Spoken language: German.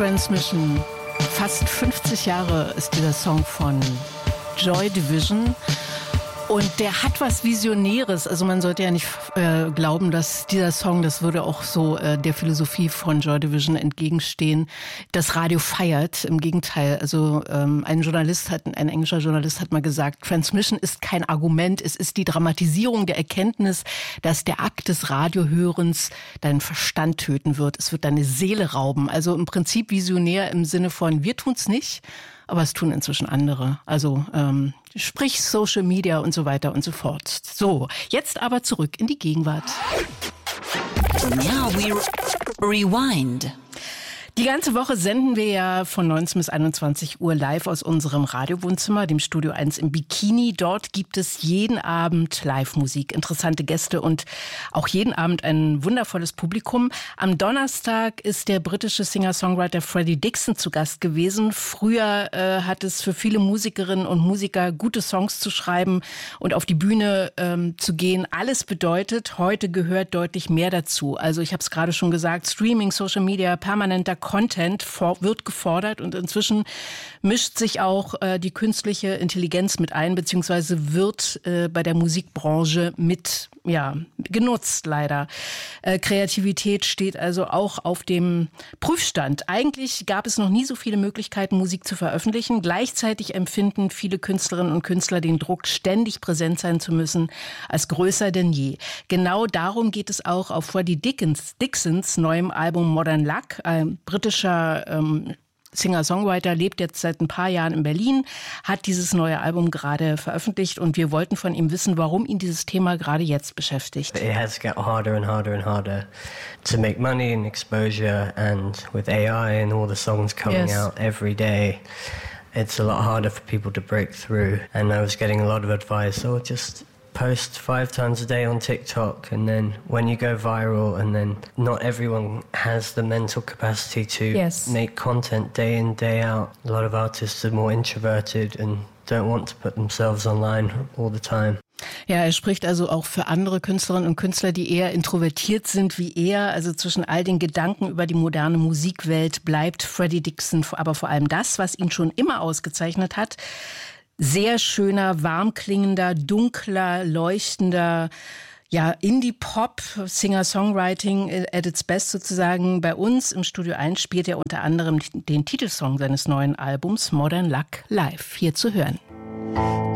Transmission. Fast 50 Jahre ist dieser Song von Joy Division. Und der hat was Visionäres. Also man sollte ja nicht glauben, dass dieser Song, das würde auch so der Philosophie von Joy Division entgegenstehen, das Radio feiert. Im Gegenteil. Also ein englischer Journalist hat mal gesagt, Transmission ist kein Argument, es ist die Dramatisierung der Erkenntnis, dass der Akt des Radiohörens deinen Verstand töten wird. Es wird deine Seele rauben. Also im Prinzip visionär im Sinne von, wir tun's nicht, aber es tun inzwischen andere. Also sprich Social Media und so weiter und so fort. So, jetzt aber zurück in die Gegenwart. Now we rewind. Die ganze Woche senden wir ja von 19 bis 21 Uhr live aus unserem Radiowohnzimmer, dem Studio 1 im Bikini. Dort gibt es jeden Abend Live-Musik, interessante Gäste und auch jeden Abend ein wundervolles Publikum. Am Donnerstag ist der britische Singer-Songwriter Freddie Dixon zu Gast gewesen. Früher hat es für viele Musikerinnen und Musiker, gute Songs zu schreiben und auf die Bühne zu gehen, alles bedeutet. Heute gehört deutlich mehr dazu. Also ich habe es gerade schon gesagt, Streaming, Social Media, permanenter Content wird gefordert und inzwischen mischt sich auch die künstliche Intelligenz mit ein, beziehungsweise wird bei der Musikbranche mit genutzt leider. Kreativität steht also auch auf dem Prüfstand. Eigentlich gab es noch nie so viele Möglichkeiten, Musik zu veröffentlichen. Gleichzeitig empfinden viele Künstlerinnen und Künstler den Druck, ständig präsent sein zu müssen, als größer denn je. Genau darum geht es auch auf Freddie Dixons neuem Album Modern Luck. Ein britischer Singer-Songwriter, lebt jetzt seit ein paar Jahren in Berlin, hat dieses neue Album gerade veröffentlicht und wir wollten von ihm wissen, warum ihn dieses Thema gerade jetzt beschäftigt. It has to get harder and harder and harder to make money and exposure, and with AI and all the songs coming out every day, it's a lot harder for people to break through. And I was getting a lot of advice, just post 5 times a day on TikTok, and then when you go viral, and then not everyone has the mental capacity to make content day in, day out. A lot of artists are more introverted and don't want to put themselves online all the time. Ja, er spricht also auch für andere Künstlerinnen und Künstler, die eher introvertiert sind wie er. Also zwischen all den Gedanken über die moderne Musikwelt bleibt Freddie Dixon aber vor allem das, was ihn schon immer ausgezeichnet hat. Sehr schöner, warm klingender, dunkler, leuchtender, Indie-Pop, Singer-Songwriting at its best sozusagen. Bei uns im Studio 1 spielt er unter anderem den Titelsong seines neuen Albums Modern Luck live. Hier zu hören.